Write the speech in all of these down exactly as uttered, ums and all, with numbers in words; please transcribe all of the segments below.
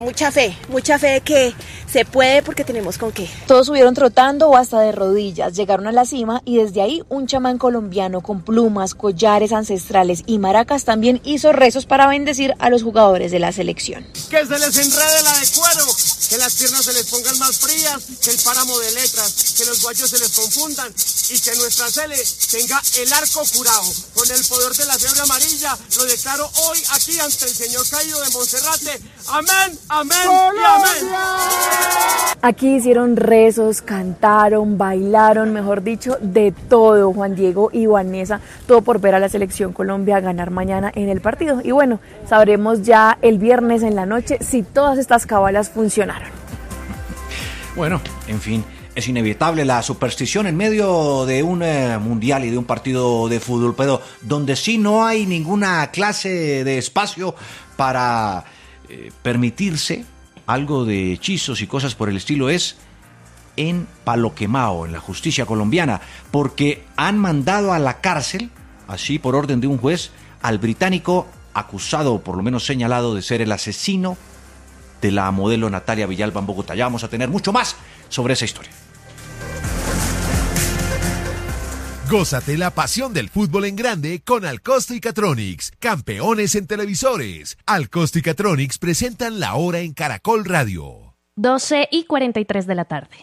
Mucha fe, mucha fe de que se puede porque tenemos con qué. Todos subieron trotando o hasta de rodillas, llegaron a la cima y desde ahí un chamán colombiano con plumas, collares ancestrales y maracas también hizo rezos para bendecir a los jugadores de la selección. Que se les enrede la de cuero, que las piernas se les pongan más frías, que el páramo de letras, que los guayos se les confundan y que nuestra Cele tenga el arco curado. Con el poder de la fiebre amarilla lo declaro hoy aquí ante el señor caído de Monserrate. Amén. Amén y amén. Aquí hicieron rezos, cantaron, bailaron, mejor dicho, de todo, Juan Diego y Vanessa, todo por ver a la selección Colombia ganar mañana en el partido. Y bueno, sabremos ya el viernes en la noche si todas estas cabalas funcionaron. Bueno, en fin, es inevitable la superstición en medio de un eh, mundial y de un partido de fútbol, pero donde sí no hay ninguna clase de espacio para Eh, permitirse algo de hechizos y cosas por el estilo es en Palo Quemao, en la justicia colombiana, porque han mandado a la cárcel, así por orden de un juez, al británico acusado, por lo menos señalado, de ser el asesino de la modelo Natalia Villalba en Bogotá. Ya vamos a tener mucho más sobre esa historia. Gózate la pasión del fútbol en grande con Alcosto y Catronics, campeones en televisores. Alcosto y Catronics presentan La Hora en Caracol Radio. doce y cuarenta y tres de la tarde.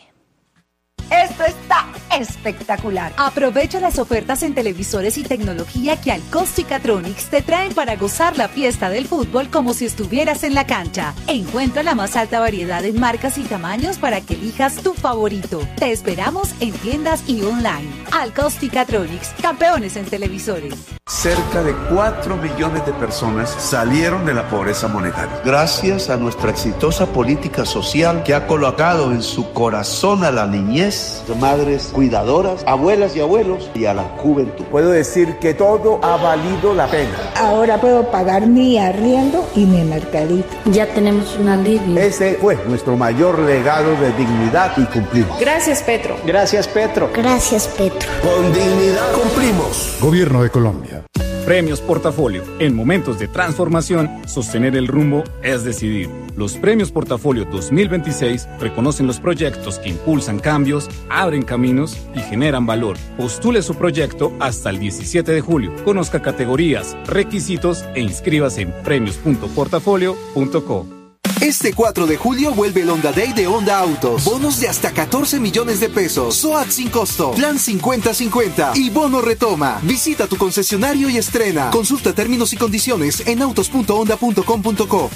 Esto está espectacular. Aprovecha las ofertas en televisores y tecnología que Alcosto y Catronics te traen para gozar la fiesta del fútbol como si estuvieras en la cancha. Encuentra la más alta variedad en marcas y tamaños para que elijas tu favorito. Te esperamos en tiendas y online. Alcosto y Catronics, campeones en televisores. Cerca de cuatro millones de personas salieron de la pobreza monetaria. Gracias a nuestra exitosa política social que ha colocado en su corazón a la niñez, madres cuidadoras, abuelas y abuelos y a la juventud. Puedo decir que todo ha valido la pena. Ahora puedo pagar mi arriendo y mi mercadito. Ya tenemos un alivio. Ese fue nuestro mayor legado de dignidad y cumplimos. Gracias, Petro. Gracias, Petro. Gracias, Petro. Con dignidad cumplimos. Gobierno de Colombia. Premios Portafolio. En momentos de transformación, sostener el rumbo es decidir. Los Premios Portafolio dos mil veintiséis reconocen los proyectos que impulsan cambios, abren caminos y generan valor. Postule su proyecto hasta el diecisiete de julio. Conozca categorías, requisitos e inscríbase en premios punto portafolio punto co. Este cuatro de julio vuelve el Honda Day de Honda Autos. Bonos de hasta catorce millones de pesos. SOAT sin costo. Plan cincuenta cincuenta. Y bono retoma. Visita tu concesionario y estrena. Consulta términos y condiciones en autos punto honda punto com punto co.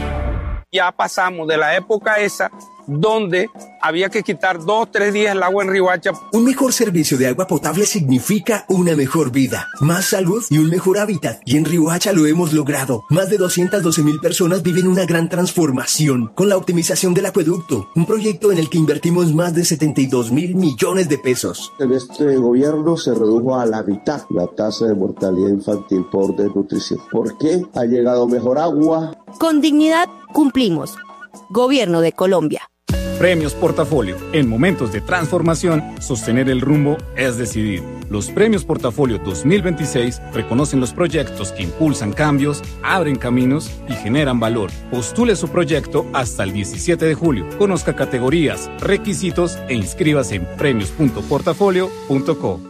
Ya pasamos de la época esa donde había que quitar dos o tres días el agua en Riohacha. Un mejor servicio de agua potable significa una mejor vida, más salud y un mejor hábitat. Y en Riohacha lo hemos logrado. Más de doscientas doce mil personas viven una gran transformación con la optimización del acueducto, un proyecto en el que invertimos más de setenta y dos mil millones de pesos. En este gobierno se redujo a la mitad la tasa de mortalidad infantil por desnutrición. ¿Por qué? Ha llegado mejor agua. Con dignidad cumplimos. Gobierno de Colombia. Premios Portafolio. En momentos de transformación, sostener el rumbo es decidir. Los Premios Portafolio dos mil veintiséis reconocen los proyectos que impulsan cambios, abren caminos y generan valor. Postule su proyecto hasta el diecisiete de julio. Conozca categorías, requisitos e inscríbase en premios punto portafolio punto co.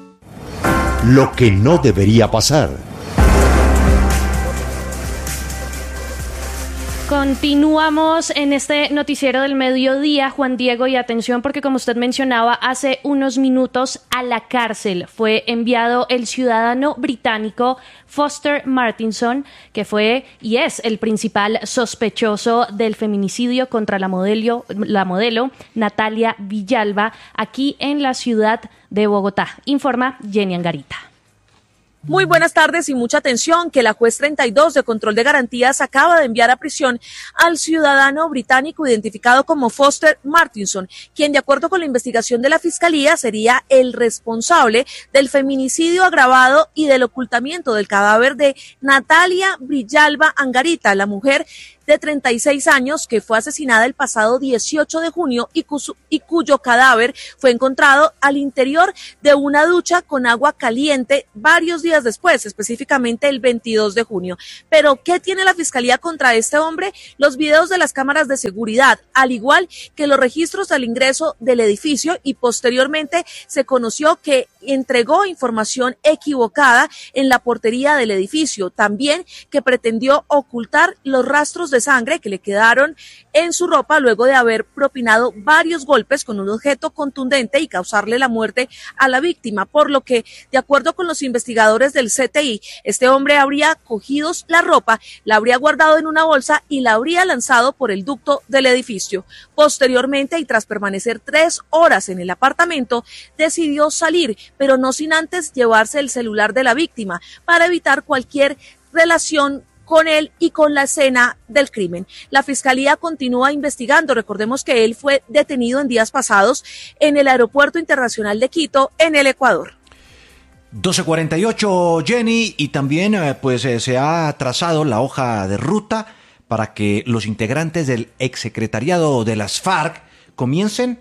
Lo que no debería pasar. Continuamos en este noticiero del mediodía, Juan Diego, y atención porque como usted mencionaba, hace unos minutos a la cárcel fue enviado el ciudadano británico Foster Martinson, que fue y es el principal sospechoso del feminicidio contra la modelo, la modelo Natalia Villalba, aquí en la ciudad de Bogotá. Informa Jenny Angarita. Muy buenas tardes y mucha atención que la juez treinta y dos de control de garantías acaba de enviar a prisión al ciudadano británico identificado como Foster Martinson, quien de acuerdo con la investigación de la fiscalía sería el responsable del feminicidio agravado y del ocultamiento del cadáver de Natalia Villalba Angarita, la mujer de treinta y seis años, que fue asesinada el pasado dieciocho de junio y, cu y cuyo cadáver fue encontrado al interior de una ducha con agua caliente varios días después, específicamente el veintidós de junio. Pero, ¿qué tiene la Fiscalía contra este hombre? Los videos de las cámaras de seguridad, al igual que los registros al ingreso del edificio, y posteriormente se conoció que entregó información equivocada en la portería del edificio, también que pretendió ocultar los rastros de sangre que le quedaron en su ropa luego de haber propinado varios golpes con un objeto contundente y causarle la muerte a la víctima, por lo que, de acuerdo con los investigadores del C T I, este hombre habría cogido la ropa, la habría guardado en una bolsa y la habría lanzado por el ducto del edificio. Posteriormente, y tras permanecer tres horas en el apartamento, decidió salir, pero no sin antes llevarse el celular de la víctima para evitar cualquier relación con él y con la escena del crimen. La Fiscalía continúa investigando. Recordemos que él fue detenido en días pasados en el Aeropuerto Internacional de Quito, en el Ecuador. doce cuarenta y ocho, Jenny, y también eh, pues eh, se ha trazado la hoja de ruta para que los integrantes del exsecretariado de las FARC comiencen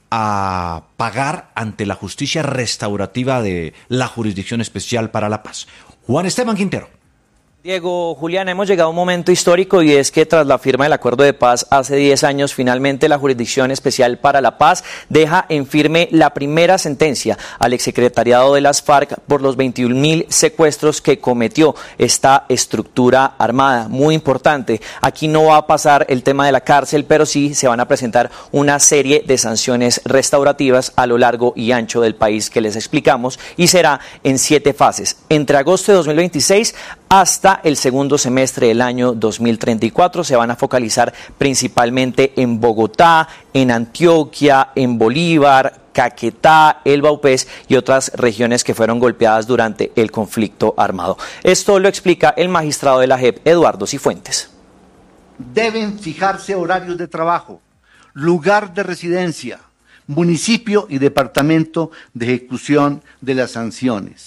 a pagar ante la justicia restaurativa de la Jurisdicción Especial para la Paz. Juan Esteban Quintero. Diego, Julián, hemos llegado a un momento histórico y es que tras la firma del acuerdo de paz hace diez años, finalmente la Jurisdicción Especial para la Paz deja en firme la primera sentencia al exsecretariado de las FARC por los veintiún mil secuestros que cometió esta estructura armada. Muy importante, aquí no va a pasar el tema de la cárcel, pero sí se van a presentar una serie de sanciones restaurativas a lo largo y ancho del país que les explicamos, y será en siete fases, entre agosto de dos mil veintiséis hasta el segundo semestre del año dos mil treinta y cuatro. Se van a focalizar principalmente en Bogotá, en Antioquia, en Bolívar, Caquetá, el Vaupés y otras regiones que fueron golpeadas durante el conflicto armado. Esto lo explica el magistrado de la J E P, Eduardo Cifuentes. Deben fijarse horarios de trabajo, lugar de residencia, municipio y departamento de ejecución de las sanciones.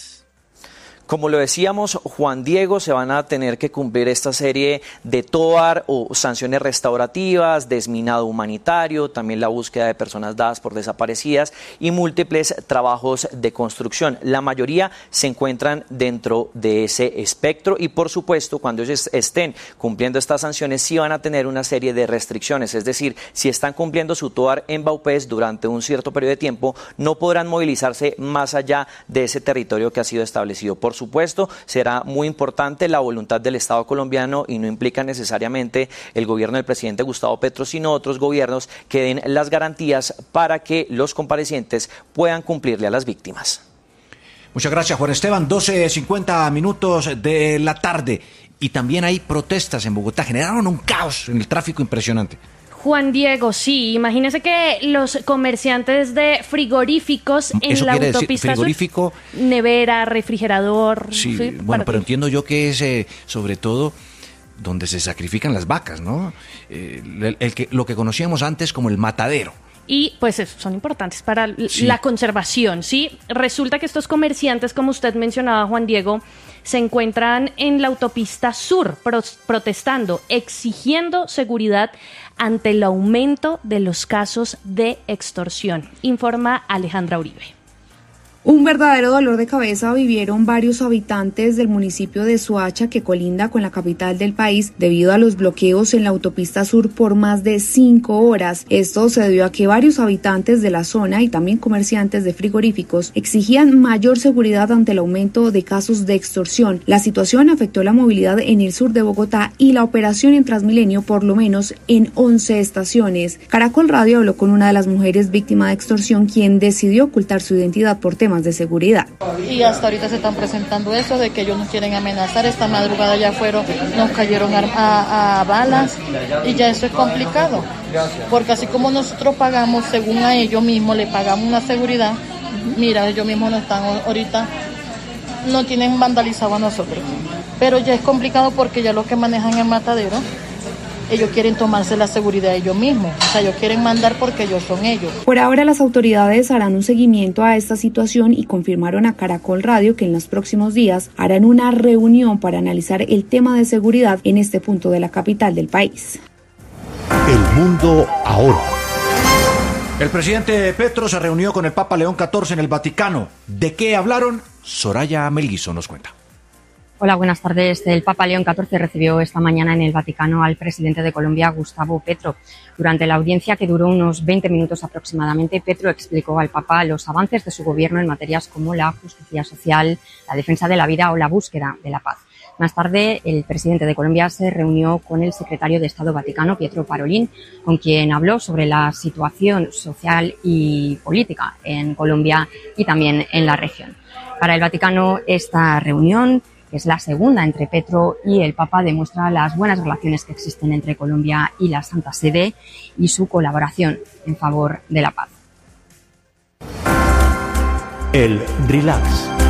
Como lo decíamos, Juan Diego, se van a tener que cumplir esta serie de T O A R o sanciones restaurativas, desminado humanitario, también la búsqueda de personas dadas por desaparecidas y múltiples trabajos de construcción. La mayoría se encuentran dentro de ese espectro y, por supuesto, cuando ellos estén cumpliendo estas sanciones, sí van a tener una serie de restricciones. Es decir, si están cumpliendo su T O A R en Vaupés durante un cierto periodo de tiempo, no podrán movilizarse más allá de ese territorio que ha sido establecido. Por supuesto, será muy importante la voluntad del Estado colombiano y no implica necesariamente el gobierno del presidente Gustavo Petro, sino otros gobiernos que den las garantías para que los comparecientes puedan cumplirle a las víctimas. Muchas gracias, Juan Esteban. doce cincuenta minutos de la tarde. Y también hay protestas en Bogotá. Generaron un caos en el tráfico impresionante. Juan Diego, sí, imagínese que los comerciantes de frigoríficos en ¿Eso la quiere autopista decir frigorífico? Sur, nevera, refrigerador. Sí, sí, bueno, pero entiendo yo que es eh, sobre todo donde se sacrifican las vacas, ¿no? Eh, el, el que, lo que conocíamos antes como el matadero. Y pues son importantes para Sí. la conservación, ¿sí? Resulta que estos comerciantes, como usted mencionaba, Juan Diego, se encuentran en la autopista sur pro- protestando, exigiendo seguridad ante el aumento de los casos de extorsión, informa Alejandra Uribe. Un verdadero dolor de cabeza vivieron varios habitantes del municipio de Soacha, que colinda con la capital del país, debido a los bloqueos en la autopista sur por más de cinco horas. Esto se debió a que varios habitantes de la zona y también comerciantes de frigoríficos exigían mayor seguridad ante el aumento de casos de extorsión. La situación afectó la movilidad en el sur de Bogotá y la operación en Transmilenio, por lo menos en once estaciones. Caracol Radio habló con una de las mujeres víctimas de extorsión, quien decidió ocultar su identidad por temas de seguridad. Y hasta ahorita se están presentando eso de que ellos nos quieren amenazar. Esta madrugada ya fueron, nos cayeron a, a, a balas y ya eso es complicado, porque así como nosotros pagamos, según a ellos mismos le pagamos una seguridad, mira, ellos mismos no están ahorita, no tienen vandalizado a nosotros, pero ya es complicado porque ya los que manejan el matadero ellos quieren tomarse la seguridad ellos mismos. O sea, ellos quieren mandar porque ellos son ellos. Por ahora las autoridades harán un seguimiento a esta situación y confirmaron a Caracol Radio que en los próximos días harán una reunión para analizar el tema de seguridad en este punto de la capital del país. El mundo ahora. El presidente Petro se reunió con el Papa León catorce en el Vaticano. ¿De qué hablaron? Soraya Melguizo nos cuenta. Hola, buenas tardes. El Papa León catorce recibió esta mañana en el Vaticano al presidente de Colombia, Gustavo Petro. Durante la audiencia, que duró unos veinte minutos aproximadamente, Petro explicó al Papa los avances de su gobierno en materias como la justicia social, la defensa de la vida o la búsqueda de la paz. Más tarde, el presidente de Colombia se reunió con el secretario de Estado Vaticano, Pietro Parolin, con quien habló sobre la situación social y política en Colombia y también en la región. Para el Vaticano, esta reunión, que es la segunda entre Petro y el Papa, demuestra las buenas relaciones que existen entre Colombia y la Santa Sede y su colaboración en favor de la paz. El relax.